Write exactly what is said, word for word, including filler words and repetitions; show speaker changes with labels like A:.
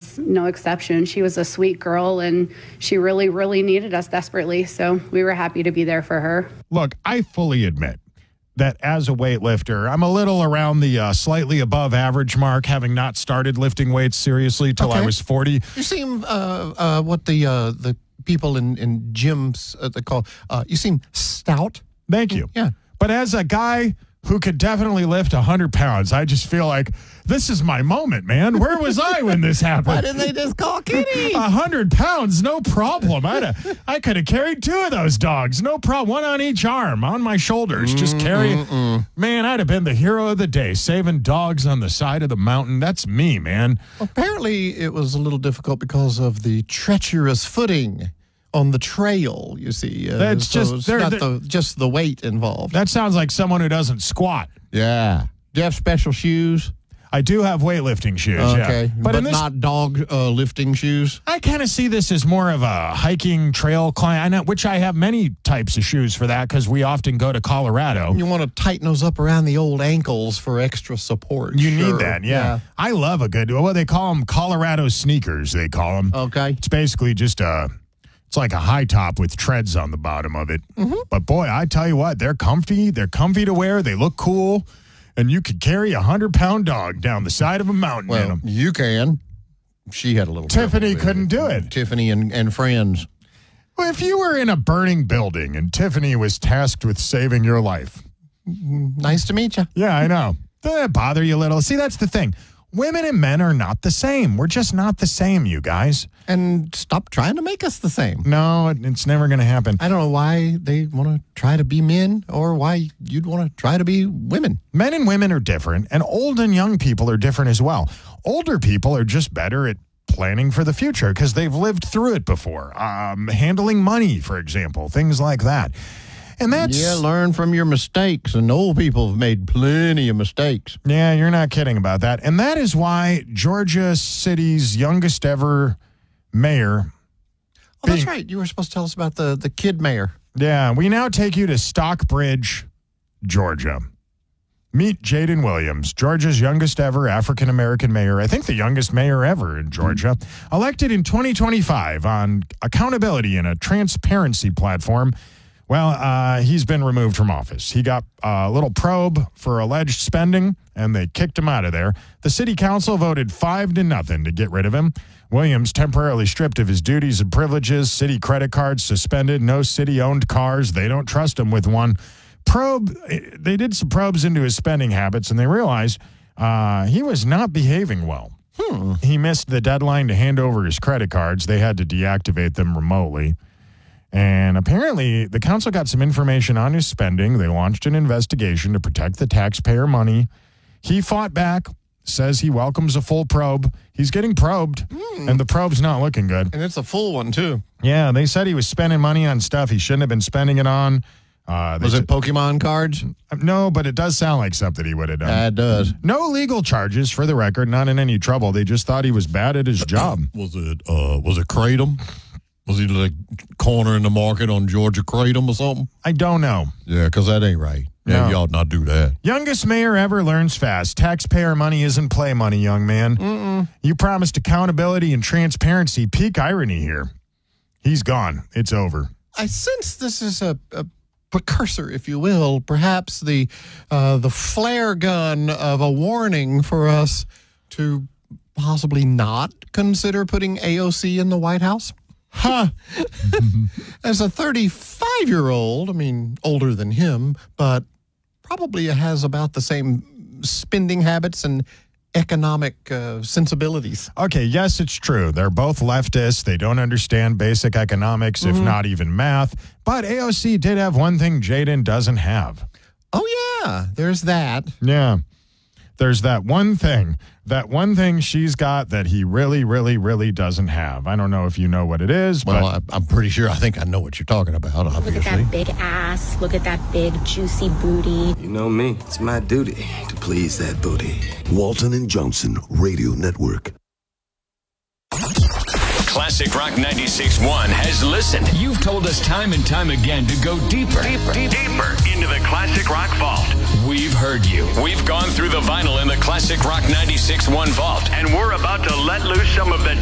A: was no exception. She was a sweet girl, and she really, really needed us desperately. So we were happy to be there for her.
B: Look, I fully admit that as a weightlifter, I'm a little around the uh, slightly above average mark, having not started lifting weights seriously till
C: Okay.
B: I was forty.
C: You seem uh, uh, what the uh, the people in, in gyms uh, they call, uh, you seem stout.
B: Thank you.
C: Yeah.
B: But as a guy who could definitely lift one hundred pounds, I just feel like this is my moment, man. Where was I when this happened?
C: Why didn't they just call Kitty?
B: one hundred pounds, no problem. I'd have, I could have carried two of those dogs, no problem. One on each arm, on my shoulders. Just carry.
C: Mm-mm.
B: Man, I'd have been the hero of the day, saving dogs on the side of the mountain. That's me, man.
C: Apparently, it was a little difficult because of the treacherous footing on the trail, you see. Uh,
B: That's
C: so
B: just-
C: it's
B: they're-
C: not
B: they're-
C: the, just the weight involved.
B: That sounds like someone who doesn't squat.
C: Yeah. Do you have special shoes?
B: I do have weightlifting shoes,
C: Okay.
B: yeah.
C: But,
B: in this,
C: not dog uh, lifting shoes?
B: I kind of see this as more of a hiking trail climb, I know, which I have many types of shoes for that because we often go to Colorado.
C: You want to tighten those up around the old ankles for extra support.
B: You
C: Sure.
B: need that, yeah. I love a good, what they call them, Colorado sneakers, they call them.
C: Okay.
B: It's basically just a, it's like a high top with treads on the bottom of it.
C: Mm-hmm.
B: But boy, I tell you what, they're comfy. They're comfy to wear. They look cool. And you could carry a hundred pound dog down the side of a mountain in
C: Well,
B: them.
C: you can. She had a little
B: Tiffany
C: trouble with
B: couldn't do it.
C: Tiffany and, and friends.
B: Well, if you were in a burning building and Tiffany was tasked with saving your life.
C: Nice to meet you.
B: Yeah, I know. Doesn't that bother you a little? See, that's the thing. Women and men are not the same. We're just not the same, you guys.
C: And stop trying to make us the same.
B: No, it- it's never going to happen.
C: I don't know why they want to try to be men or why you'd want to try to be women.
B: Men and women are different, and old and young people are different as well. Older people are just better at planning for the future because they've lived through it before. Um, handling money, for example, things like that. And that's...
C: Yeah, learn from your mistakes. And old people have made plenty of mistakes.
B: Yeah, you're not kidding about that. And that is why Georgia City's youngest ever mayor...
C: Oh, that's
B: being-
C: right. You were supposed to tell us about the, the kid mayor.
B: Yeah, we now take you to Stockbridge, Georgia. Meet Jaden Williams, Georgia's youngest ever African-American mayor. I think the youngest mayor ever in Georgia. Elected in twenty twenty-five on accountability and a transparency platform. Well, uh, he's been removed from office. He got a little probe for alleged spending, and they kicked him out of there. The city council voted five to nothing to get rid of him. Williams temporarily stripped of his duties and privileges, city credit cards suspended, no city-owned cars. They don't trust him with one. Probe, they did some probes into his spending habits, and they realized uh, he was not behaving well.
C: Hmm.
B: He missed the deadline to hand over his credit cards. They had to deactivate them remotely. And apparently, the council got some information on his spending. They launched an investigation to protect the taxpayer money. He fought back, says he welcomes a full probe. He's getting probed, and the probe's not looking good.
C: And it's a full one, too.
B: Yeah, they said he was spending money on stuff he shouldn't have been spending it on. Uh, they
C: Was
B: said-
C: it Pokemon cards?
B: No, but it does sound like something he would have done.
C: That does.
B: No legal charges, for the record, not in any trouble. They just thought he was bad at his job.
C: Was it uh was it Kratom? Was he like cornering the market on Georgia Kratom or something?
B: I don't know.
C: Yeah, because that ain't right. Yeah,
B: No.
C: you ought not do that.
B: Youngest mayor ever learns fast. Taxpayer money isn't play money, young man. Mm-mm. You promised accountability and transparency. Peak irony here. He's gone. It's over.
C: I sense this is a, a precursor, if you will, perhaps the uh, the flare gun of a warning for us to possibly not consider putting A O C in the White House. Huh. As a thirty-five-year-old, I mean, older than him, but probably has about the same spending habits and economic uh, sensibilities.
B: Okay, yes, it's true. They're both leftists. They don't understand basic economics, if not even math. But A O C did have one thing Jaden doesn't have.
C: Oh, yeah, there's that.
B: Yeah. There's that one thing, that one thing she's got that he really, really, really doesn't have. I don't know if you know what it is,
C: Well,
B: but
C: I, I'm pretty sure I think I know what you're talking about,
D: Look at
C: obviously.
D: that big ass. Look at that big, juicy booty.
E: You know me. It's my duty to please that booty.
F: Walton and Johnson Radio Network.
G: Classic Rock ninety-six point one has listened. You've told us time and time again to go deeper, deeper, deeper into the Classic Rock Vault. We've heard you. We've gone through the vinyl in the Classic Rock ninety-six point one Vault, and we're about to let loose some of the